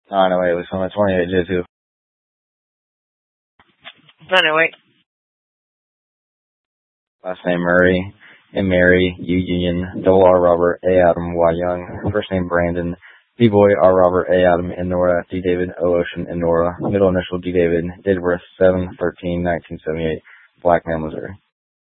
908 was on the 28 J2. 908. Last name Murray, M. Mary, U. Union, double R. Robert, A. Adam, Y. Young. First name Brandon, D. Boy, R. Robert, A. Adam, N. Nora, D. David, O. Ocean, N. Nora. Middle initial D. David. Date of birth 7/13/1978. Black Man, Missouri.